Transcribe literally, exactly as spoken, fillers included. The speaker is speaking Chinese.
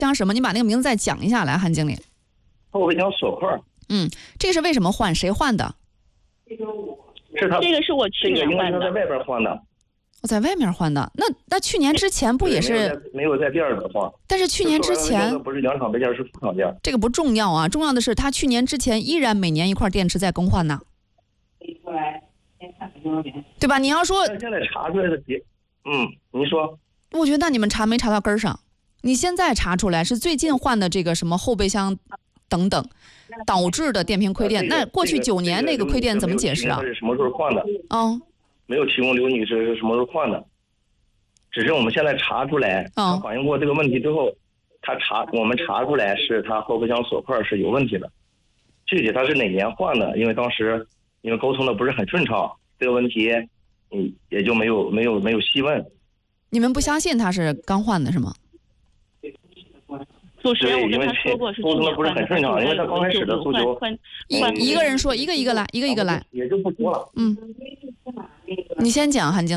箱什么？你把那个名字再讲一下来，韩经理。 后备箱锁块。 嗯，这个是为什么换？谁换的？ 是他， 这个是我去年换的。 这个应该是在外边换的。 我在外面换的。那那去年之前不也是？ 没有在没有在店里换。 但是去年之前不是原厂备件，是副厂件。 这个不重要啊，重要的是他去年之前依然每年一块电池在更换呢。对吧？你要说现在查出来的结，嗯，您说。 我觉得那你们查没查到根儿上？你现在查出来是最近换的这个什么后备箱等等导致的电瓶亏电，那过去九年那个亏电怎么解释啊？ 是什么时候换的？ 嗯， 没有提供刘女士是什么时候换的，只是我们现在查出来，他反映过这个问题之后，他查我们查出来是他后备箱锁块是有问题的，具体他是哪年换的？因为当时因为沟通的不是很顺畅，这个问题嗯也就没有没有没有细问。 你们不相信他是刚换的是吗？ 主持人，我跟他说过是去年不是很顺畅，因为他刚开始的诉求， 一一个人说，一个一个来，一个一个来， 也就不说了。 嗯，你先讲，韩经理。